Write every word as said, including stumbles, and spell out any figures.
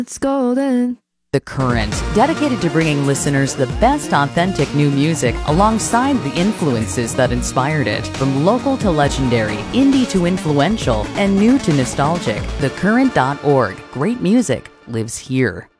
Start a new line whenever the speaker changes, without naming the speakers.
It's golden.
The Current, dedicated to bringing listeners the best authentic new music alongside the influences that inspired it. From local to legendary, indie to influential, and new to nostalgic. the current dot org. Great music lives here.